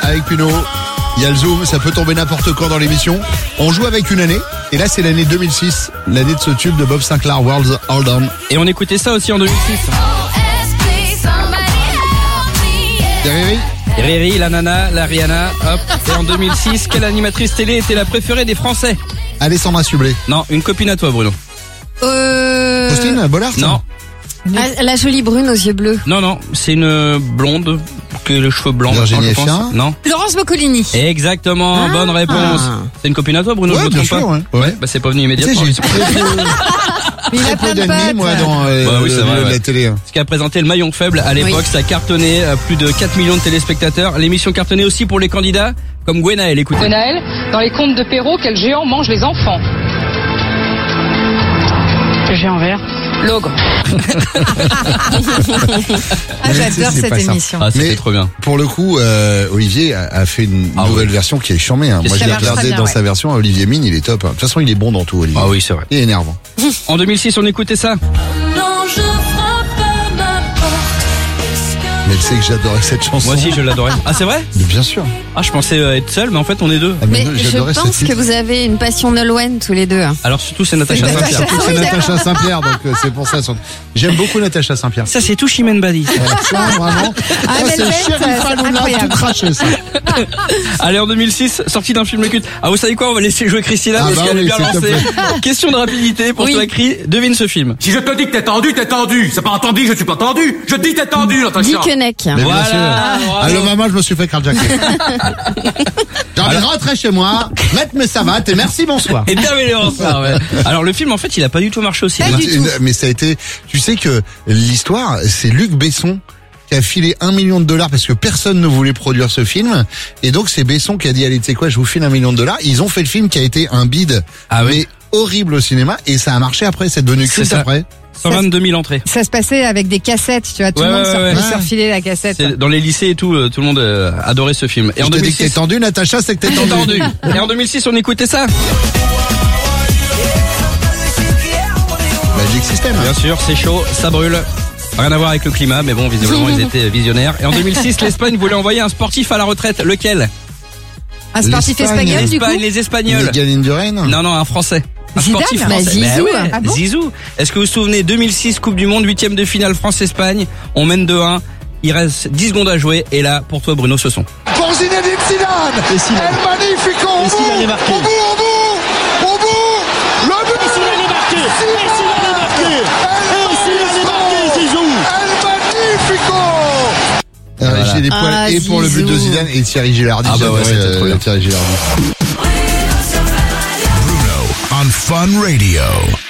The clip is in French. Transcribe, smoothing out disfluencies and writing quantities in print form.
avec Pino. Il y a le Zoom, ça peut tomber n'importe quand dans l'émission. On joue avec une année, et là c'est l'année 2006, l'année de ce tube de Bob Sinclair, World's Hold On. Et on écoutait ça aussi en 2006. Riri, la nana, la Rihanna, hop. Et en 2006, quelle animatrice télé était la préférée des Français? Alessandra Sublet. Non, une copine à toi, Bruno. Faustine Bollard. Non. La jolie brune aux yeux bleus. Non, c'est une blonde que les cheveux blancs. Virginie je pense. Efira. Non. Laurence Boccolini. Exactement, bonne réponse. C'est une copine à toi, Bruno? Ouais, je me bien trompe sûr, pas. ouais. Bah c'est pas venu immédiatement. Tu sais, j'ai très peu d'ennemis, moi, dans oui, c'est vrai, la télé. Ce qui a présenté le maillon faible à l'époque, ça cartonnait à plus de 4 millions de téléspectateurs. L'émission cartonnait aussi pour les candidats comme Gwenaël, écoutez. Gwenaël, dans les contes de Perrault, quel géant mange les enfants? Le géant vert. L'ogre. J'adore c'est cette pas ça. émission. Ah, c'était Mais trop bien. Pour le coup, Olivier a fait une nouvelle version qui est charmée. Moi, je l'ai marche très regardé bien, dans ouais. sa version. Olivier Mine, il est top. De toute façon, il est bon dans tout, Olivier. Ah oui, c'est vrai. Il est énervant. En 2006, on écoutait ça. Mais tu sais que j'adorais cette chanson. Moi aussi, je l'adorais. Ah, c'est vrai? Mais bien sûr. Ah, je pensais être seul, mais en fait, on est deux. Ah, Mais non, je j'adorais pense cette que vous avez une passion Nolwenn tous les deux. Alors, surtout, c'est Natacha C'est Saint-Pierre. Natacha. C'est Natacha Saint-Pierre, donc c'est pour ça. J'aime beaucoup Natacha Saint-Pierre. Ça, c'est tout Chimène Badi. Ça, vraiment. Ah, Ça, c'est Velvet, Sheriff c'est Hanouna, tout incroyable. craché, ça. Allez, en 2006, sortie d'un film culte. Ah, vous savez quoi? On va laisser jouer Christina Ah parce bah qu'elle est oui, bien s'il te lancée. Question de rapidité pour toi, Cri. Devine ce film. Si je te dis que t'es tendu, t'es tendu. C'est pas entendu, je suis pas tendu. Je dis t'es tendu, Guy Natacha. Koenig. Mais bien Voilà, sûr. bravo. Allô, maman, je me suis fait carjacker. J'ai envie de rentrer chez moi, mettre mes savates et merci, bonsoir. Et bienvenue ça, ouais. Alors, le film, en fait, il a pas du tout marché au cinéma. Mais ça a été, tu sais que l'histoire, c'est Luc Besson qui a filé $1 million parce que personne ne voulait produire ce film. Et donc, c'est Besson qui a dit, allez, tu sais quoi, je vous file $1 million. Ils ont fait le film qui a été un bide, mais horrible au cinéma, et ça a marché après, c'est devenu culte ça. après. 122 000 entrées. Ça se passait avec des cassettes, tu vois, tout le monde se refilait la cassette. C'est dans les lycées et tout le monde adorait ce film. Et Je en te dis que 2006, t'es tendu, Natacha, c'est que t'es c'est tendu. tendu. Et en 2006, on écoutait ça. Magic System. Bien sûr, c'est chaud, ça brûle. Rien à voir avec le climat, mais bon, visiblement, ils étaient visionnaires. Et en 2006, l'Espagne voulait envoyer un sportif à la retraite. Lequel? Un sportif l'Espagne. espagnol, du coup. Les Espagnols. Miguel Indurain. Non, un Français. Un Zidane, sportif bah, français. Zizou. Ouais, Ah bon Zizou. Est-ce que vous vous souvenez, 2006, Coupe du Monde, 8e de finale France-Espagne. On mène 2-1. Il reste 10 secondes à jouer. Et là, pour toi, Bruno, ce son. Pour Zinedine Zidane. Et Zidane. El Magnifico au Et Zidane est marqué. bout, au bout, le but. Zidane est marqué. Et Zidane est marqué. Et Zidane est marqué, Zizou. El Magnifico. J'ai des poils et pour le but de Zizou. Zidane et Thierry Gilardi. Ah bah ouais, j'adorais, c'était trop bien. Thierry Gilardi. Bruno on Fun Radio.